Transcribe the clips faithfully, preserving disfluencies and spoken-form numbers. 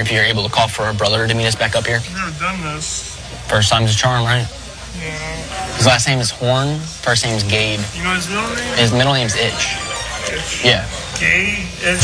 If you're able to call for a brother to meet us back up here. I've never done this. First time's a charm, right? Yeah. His last name is Horn. First name's Gabe. You know his middle name? His middle name's Itch. Itch. Yeah. Gay? Itch.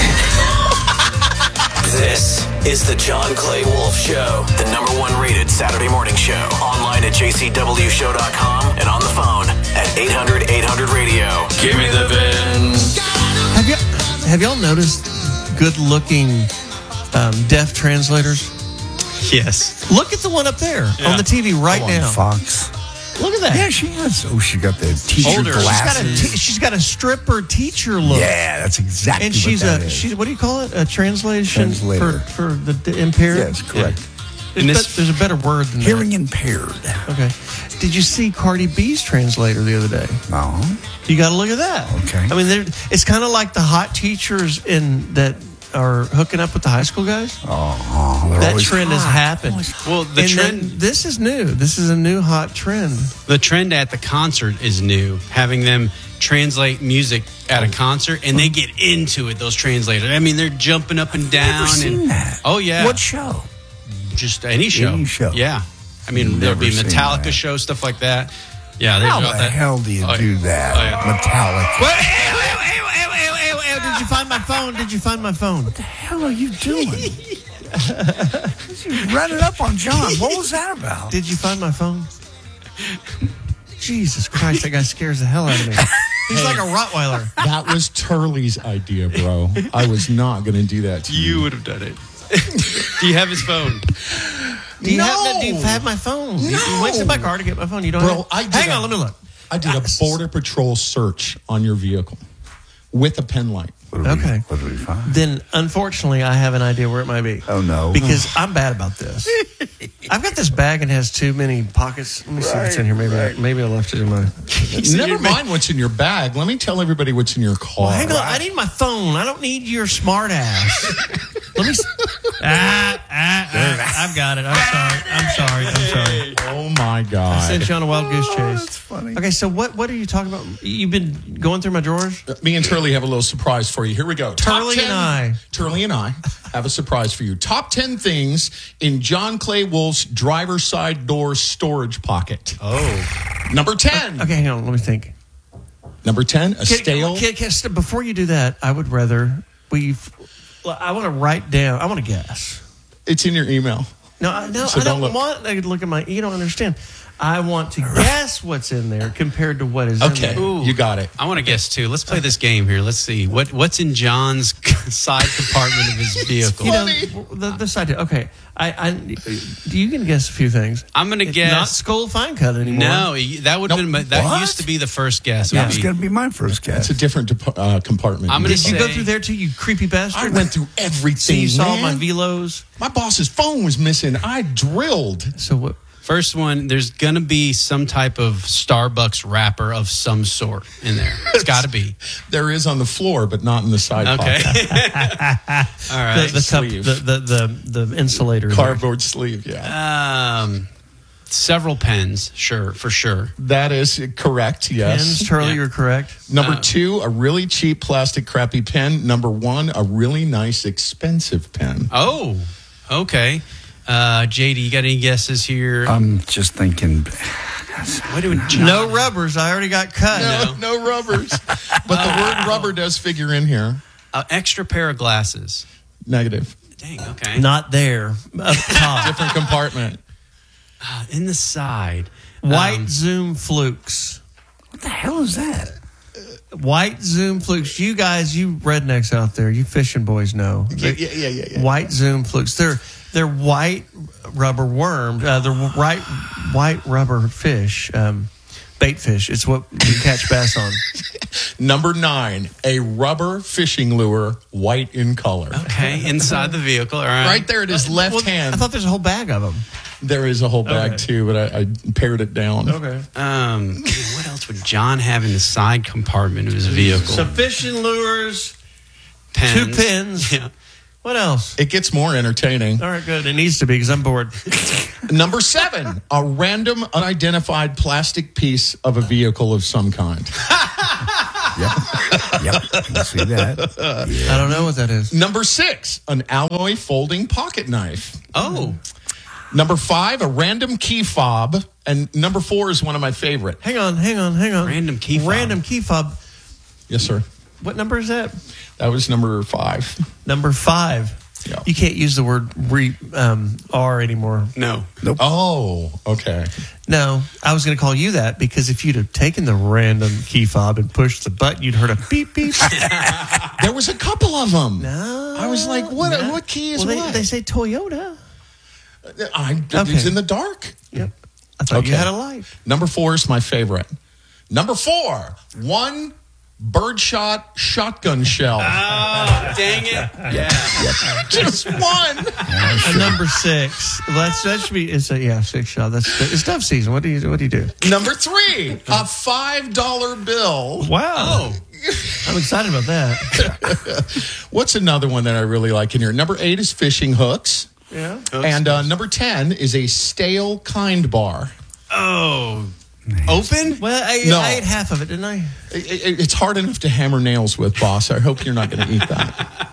This is the John Clay Wolf Show, the number one rated Saturday morning show. Online at j c w show dot com and on the phone at eight hundred eight hundred radio. Give me the V I N. Have you have y'all noticed good-looking um, deaf translators? Yes. Look at the one up there yeah. on the T V right oh, now. Fox. Look at that. Yeah, she has. Oh, she got the teacher Older. glasses. She's got, a t- she's got a stripper teacher look. Yeah, that's exactly and she's what that a, is. She's, what do you call it? A translation Translator. for, for the d- impaired? Yes, correct. Yeah. There's, this, be- there's a better word than hearing that. impaired. Okay. Did you see Cardi B's translator the other day? No. You got to look at that. Okay. I mean, it's kind of like the hot teachers in that are hooking up with the high school guys. Oh, that trend has happened. Well, the and trend. This is new. This is a new hot trend. The trend at the concert is new. Having them translate music at a concert, and they get into it. Those translators. I mean, they're jumping up and down. I've never seen and that. Oh yeah. What show? Just any show. Any show. Yeah. I mean, there'll be Metallica that. show, stuff like that. Yeah. How the that. hell do you oh, do that? Oh, yeah. Metallica. What? Ew, ew, ew, ew, ew, ew, ew. Did you find my phone? Did you find my phone? What the hell are you doing? You run it up on John. What was that about? Did you find my phone? Jesus Christ, that guy scares the hell out of me. He's hey, like a Rottweiler. That was Turley's idea, bro. I was not going to do that to you. You would have done it. Do you have his phone? Do you, no. have, do you have my phone? No. You went to my car to get my phone. You don't Bro, have I did Hang a, on, let me look. I did a Border Patrol search on your vehicle with a pen light. What did okay. We, what did we find? Then, unfortunately, I have an idea where it might be. Oh, no. Because I'm bad about this. I've got this bag and it has too many pockets. Let me see right, what's in here. Maybe right. I, maybe I left it in my... Never mind what's in your bag. Let me tell everybody what's in your car. Well, hang on. I need my phone. I don't need your smart ass. Let me... ah, ah, ah, I've got it. I'm sorry. I'm sorry. I'm sorry. Oh, my God. I sent you on a wild goose chase. Oh, that's funny. Okay, so what, what are you talking about? You've been going through my drawers? Me and Turley have a little surprise for you. Here we go. Turley and I. Turley and I have a surprise for you. Top ten things in John Clay Wolf's driver's side door storage pocket. Oh. Number ten. Okay, hang on. Let me think. Number ten, a Can, stale. Can, can, can, before you do that, I would rather we. I want to write down. I want to guess. It's in your email. No, I- no, So I don't don't look. want to look at my. You don't understand. I want to guess what's in there compared to what is Okay, in there. Ooh. you got it. I want to guess too. Let's play this game here. Let's see what what's in John's side compartment of his vehicle. You know, the, the side. Okay, I, I. You can guess a few things. I'm going to It's guess. not Skull Fine Cut anymore. No, that would have Nope. been that What? used to be the first guess. That Would was be- going to be my first guess. It's a different uh, compartment. I'm gonna Did you say- go through there too, you creepy bastard? I went through So everything. you saw man. my velos. My boss's phone was missing. I drilled. So what? First one, there's going to be some type of Starbucks wrapper of some sort in there. It's got to be. There is on the floor, but not in the side Okay. pocket. All right. The, the cup, sleeve. the, the, the, the insulator. Cardboard sleeve, yeah. Um, several pens, sure, for sure. That is correct, yes. Pens, Turley, Yeah. you're correct. Number Uh, two, a really cheap plastic crappy pen. Number one, a really nice expensive pen. Oh, okay. Uh, J D, you got any guesses here? I'm just thinking. what do we, John, No rubbers. I already got cut. No, no rubbers. But the word rubber does figure in here. An extra pair of glasses. Negative. Dang, okay. Not there. Up top. Different compartment. Uh, in the side. White Um, Zoom Flukes. What the hell is that? White Zoom Flukes. You guys, you rednecks out there, you fishing boys know. Yeah, yeah, yeah, yeah. yeah. White Zoom Flukes. They're they're white rubber worms. Uh, they're white white rubber fish. Um, bait fish. It's what you catch bass on. Number nine, a rubber fishing lure, white in color. Okay, inside the vehicle. All right. Right there at his left Well, hand. I thought there's a whole bag of them. There is a whole bag Okay. too, but I, I pared it down. Okay. Um, what else would John have in the side compartment of his vehicle? Some fishing lures, Pens. two pins. Yeah. What else? It gets more entertaining. All right, good. It needs to be because I'm bored. Number seven, a random unidentified plastic piece of a vehicle of some kind. Yeah. Yep, I can see that. I don't know what that is. Number six, an alloy folding pocket knife. Oh, Number five, a random key fob. And number four is one of my favorite. Hang on, hang on, hang on. Random key fob. Random key fob. Yes, sir. What number is that? That was number five. Number five. Yeah. You can't use the word re, um, R anymore. no. Oh, okay. No, I was going to call you that because if you'd have taken the random key fob and pushed the button, you'd heard a beep beep. There was a couple of them. No, I was like, what? no. What key is well, what? they, they say Toyota. I, Okay. It's in the dark. Yep. I thought you Okay. had a light. Number four is my favorite. Number four, one birdshot shotgun shell. Oh, dang it. Yeah. Just one. A number six. Well, that's that should be. It's a yeah six shot. That's it's dove season. What do you what do you do? Number three, a five dollar bill. Wow. Oh, I'm excited about that. What's another one that I really like in here? Number eight is fishing hooks. Yeah. And uh, number ten is a stale kind bar. oh. Open? Well, I, No. I ate half of it, didn't I? It- it- it's hard enough to hammer nails with, boss. I hope you're not going to eat that.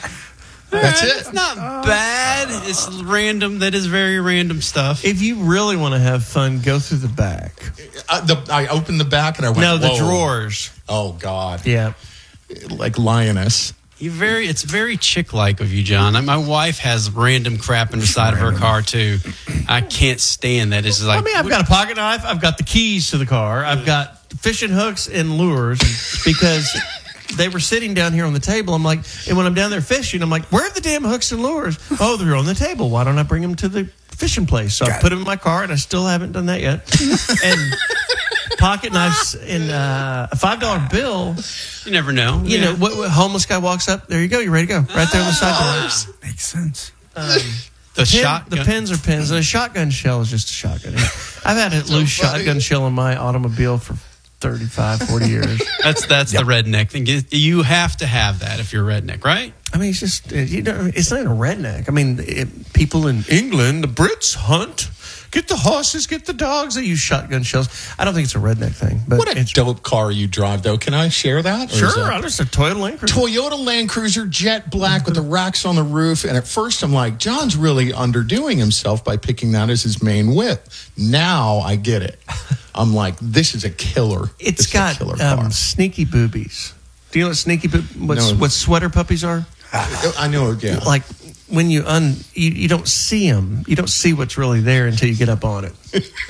That's It's it. not bad. It's random. That is very random stuff. If you really want to have fun, go through the back. Uh, the, I opened the back and I went, No, the whoa. drawers. Oh, God. Yeah. Like lioness. You very, it's very chick-like of you, John. My wife has random crap in the side of her car too. I can't stand that. It's like, I mean, I've got a pocket knife. I've got the keys to the car. I've got fishing hooks and lures because they were sitting down here on the table. I'm like, and when I'm down there fishing, I'm like, where are the damn hooks and lures? Oh, they're on the table. Why don't I bring them to the fishing place? So I put them in my car, and I still haven't done that yet. And pocket knives and uh, a five dollar bill. you never know. You Yeah. know, what, what homeless guy walks up. There you go. You're ready to go. Right there on the side door. Makes sense. the Pin- shotgun. The pins are pins. A shotgun shell is just a shotgun. I've had a loose shotgun shell in my automobile for thirty-five, forty years. That's that's the redneck thing. You have to have that if you're a redneck, right? I mean, it's just, you know, it's not a redneck. I mean, it, people in England, the Brits hunt, get the horses, get the dogs. They use shotgun shells. I don't think it's a redneck thing. But What a it's, dope car you drive, though. Can I share that? Or is sure, that- I'm just a Toyota Land Cruiser. Toyota Land Cruiser, jet black with the racks on the roof. And at first I'm like, John's really underdoing himself by picking that as his main whip. Now I get it. I'm like, this is a killer. It's This is a got killer car. um, sneaky boobies. Do you know what sneaky boob, what's, No. what sweater puppies are? I know, yeah. Like when you un you, you don't see them, you don't see what's really there until you get up on it.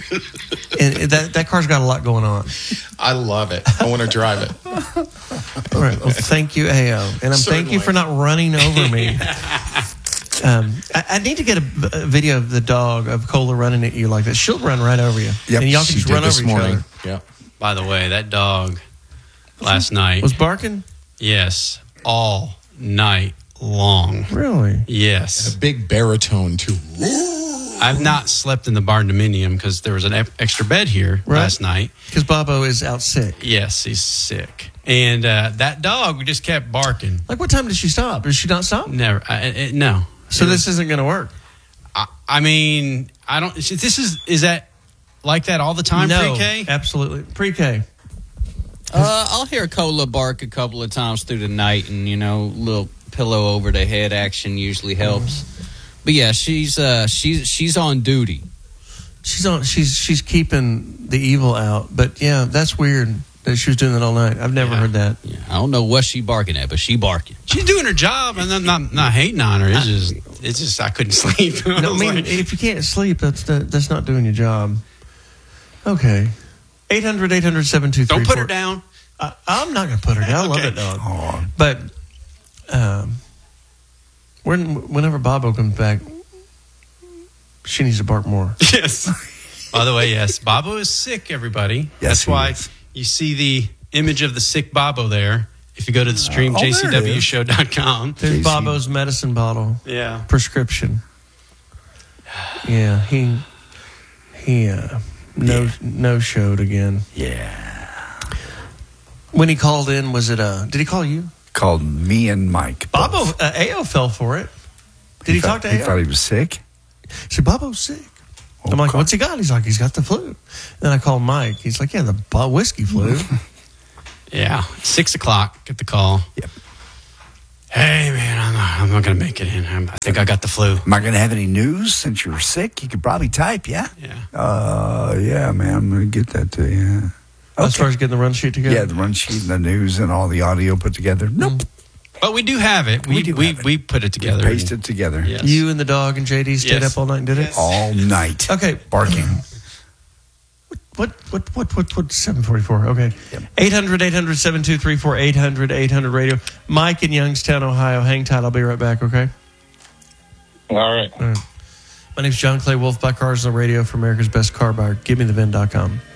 And that that car's got a lot going on. I love it. I want to drive it. All right. Well, thank you, A O, and I'm thank you Certainly. for not running over me. Um, I, I need to get a, a video of the dog of Cola running at you like that. She'll run right over you, Yep, and y'all can she just did run this over each morning. other. Yeah. By the way, that dog last night, Was barking yes, all night long. really? Yes. A big baritone, too. I've not slept in the barn dominium because there was an ep- extra bed here Right. last night. Because Bobo is out sick. Yes, he's sick. And uh, that dog just kept barking. Like, what time did she stop? Did she not stop? Never. I, I, no. So It this was- isn't going to work. I, I mean, I don't. This is is that like that all the time? no, Pre-K? absolutely pre-K. Uh, I'll hear Cola bark a couple of times through the night, and you know, little pillow over the head action usually helps. But yeah, she's uh, she's she's on duty. She's on. She's she's keeping the evil out. But yeah, that's weird that she was doing that all night. I've never Yeah. heard that. Yeah, I don't know what she barking at, but she barking. She's doing her job, and I'm not not hating on her. It's just it's just I couldn't sleep. I No, I was mean, like- if you can't sleep, that's that, that's not doing your job. Okay. eight hundred, eight hundred, seven two three don't put her down. I, I'm not going to put her down. I love Okay. it, dog. Oh, But um, when whenever Bobo comes back, she needs to bark more. Yes. By the way, yes, Bobo is sick. Everybody. Yes, That's he why is. you see the image of the sick Bobo there. If you go to the stream, Oh, there j c it w is. show dot com. There's J C. Bobo's medicine bottle Yeah. prescription. Yeah, he he uh, no no showed again. yeah. When he called in, was it uh? Did he call you? Called me and Mike. Bobo both. uh, A O fell for it. Did he, thought, talk to He A O? thought he was sick. So Bobo's sick. I'm like, Okay. what's he got? He's like, he's got the flu. Then I called Mike. He's like, yeah, the bo- whiskey flu. Yeah, six o'clock. Get the call. Yep. Hey man, I'm not, I'm not gonna make it in. I'm, I think I got the flu. Am I going to have any news since you're sick? You could probably type, yeah? Yeah. Uh, yeah, man, I'm going to get that to you. As far as getting the run sheet together? Yeah, the run sheet and the news and all the audio put together. Nope. But we do have it. We We do we, have it. we put it together. Paste it together. Yes. You and the dog and J D stayed Yes. up all night and did it? All night. Okay. Barking. What, what, what, what, what, seven forty-four. Okay. Yep. eight hundred, eight hundred, seven two three four, eight hundred, eight hundred radio. Mike in Youngstown, Ohio. Hang tight. I'll be right back, okay? All right. All right. My name's John Clay Wolf. Buy cars on the radio for America's Best Car Buyer. Give me the V I N dot com.